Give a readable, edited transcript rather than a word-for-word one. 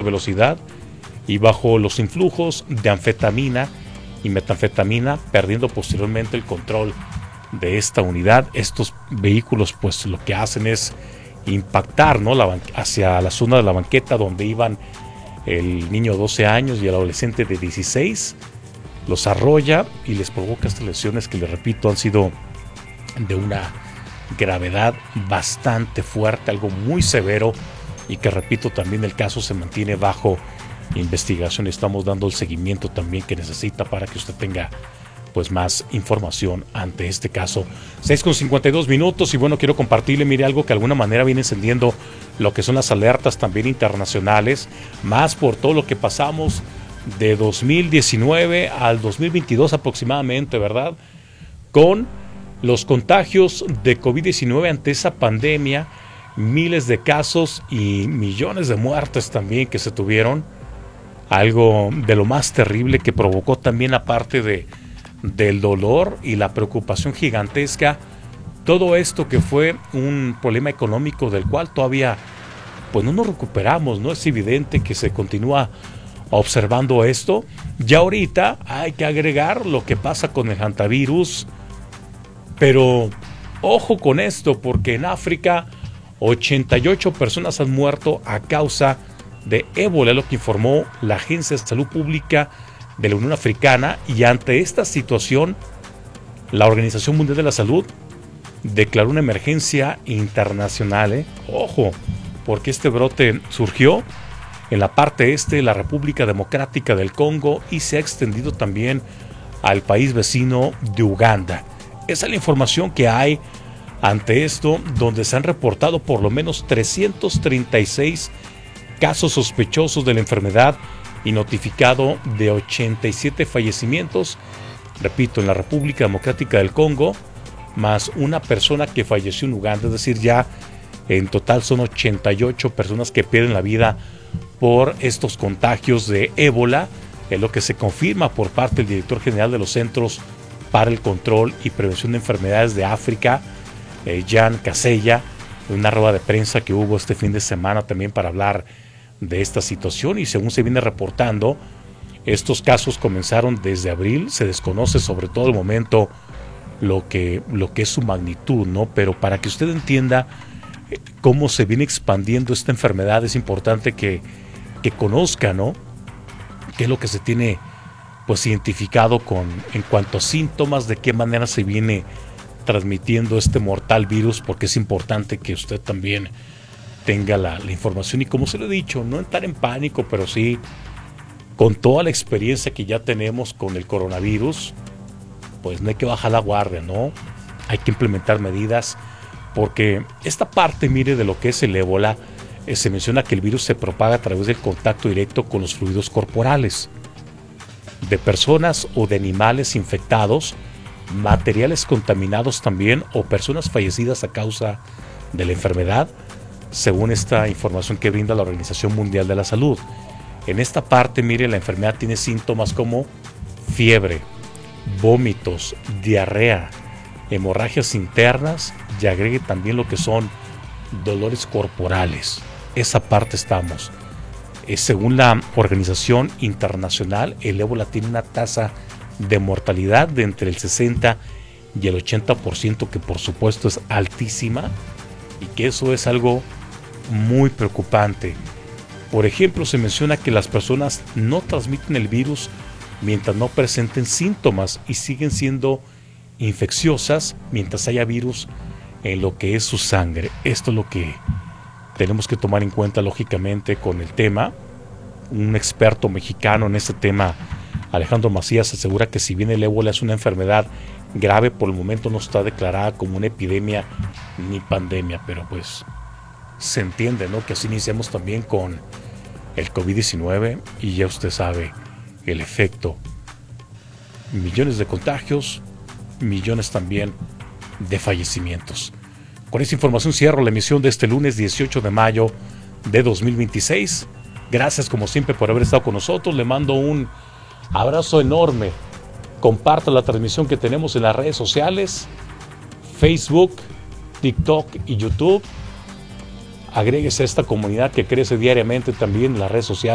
velocidad y bajo los influjos de anfetamina y metanfetamina, perdiendo posteriormente el control de esta unidad. Estos vehículos pues lo que hacen es impactar, ¿no?, hacia la zona de la banqueta donde iban el niño de 12 años y el adolescente de 16. Los arrolla y les provoca estas lesiones que, les repito, han sido de una gravedad bastante fuerte, algo muy severo, y que, repito, también el caso se mantiene bajo investigación. Estamos dando el seguimiento también que necesita para que usted tenga pues más información ante este caso. 6:52 minutos, y bueno, quiero compartirle, mire, algo que de alguna manera viene encendiendo lo que son las alertas también internacionales, más por todo lo que pasamos de 2019 al 2022 aproximadamente, ¿verdad? Con los contagios de COVID-19 ante esa pandemia, miles de casos y millones de muertes también que se tuvieron. Algo de lo más terrible que provocó también, aparte del dolor y la preocupación gigantesca, todo esto que fue un problema económico del cual todavía pues no nos recuperamos, ¿no? Es evidente que se continúa observando esto. Ya ahorita hay que agregar lo que pasa con el hantavirus, pero ojo con esto, porque en África 88 personas han muerto a causa de ébola, lo que informó la Agencia de Salud Pública de la Unión Africana. Y ante esta situación, la Organización Mundial de la Salud declaró una emergencia internacional. Ojo, porque este brote surgió en la parte este de la República Democrática del Congo y se ha extendido también al país vecino de Uganda. Esa es la información que hay ante esto, donde se han reportado por lo menos 336 casos sospechosos de la enfermedad y notificado de 87 fallecimientos, repito, en la República Democrática del Congo, más una persona que falleció en Uganda. Es decir, ya en total son 88 personas que pierden la vida por estos contagios de ébola, es lo que se confirma por parte del director general de los Centros para el Control y Prevención de Enfermedades de África, Jan Kaseya, en una rueda de prensa que hubo este fin de semana también para hablar de esta situación. Y según se viene reportando, estos casos comenzaron desde abril. Se desconoce sobre todo el momento lo que es su magnitud, ¿no? Pero para que usted entienda cómo se viene expandiendo esta enfermedad, es importante que conozca, ¿no?, qué es lo que se tiene pues identificado en cuanto a síntomas, de qué manera se viene transmitiendo este mortal virus, porque es importante que usted también tenga la información. Y como se lo he dicho, no entrar en pánico, pero sí, con toda la experiencia que ya tenemos con el coronavirus, pues no hay que bajar la guardia, ¿no? Hay que implementar medidas, porque esta parte, mire, de lo que es el ébola, se menciona que el virus se propaga a través del contacto directo con los fluidos corporales de personas o de animales infectados, materiales contaminados también, o personas fallecidas a causa de la enfermedad, según esta información que brinda la Organización Mundial de la Salud. En esta parte, mire, la enfermedad tiene síntomas como fiebre, vómitos, diarrea, hemorragias internas, y agregue también lo que son dolores corporales. Esa parte estamos. Según la Organización Internacional, el ébola tiene una tasa de mortalidad de entre el 60 y el 80%, que por supuesto es altísima, y que eso es algo muy preocupante. Por ejemplo, se menciona que las personas no transmiten el virus mientras no presenten síntomas y siguen siendo infecciosas mientras haya virus en lo que es su sangre. Esto es lo que tenemos que tomar en cuenta, lógicamente, con el tema. Un experto mexicano en este tema, Alejandro Macías, asegura que si bien el ébola es una enfermedad grave, por el momento no está declarada como una epidemia ni pandemia, pero pues se entiende, ¿no?, que así iniciamos también con el COVID-19, y ya usted sabe el efecto. Millones de contagios, millones también de fallecimientos. Con esta información cierro la emisión de este lunes 18 de mayo de 2026. Gracias como siempre por haber estado con nosotros. Le mando un abrazo enorme. Comparta la transmisión que tenemos en las redes sociales, Facebook, TikTok y YouTube. Agréguese a esta comunidad que crece diariamente también en las redes sociales.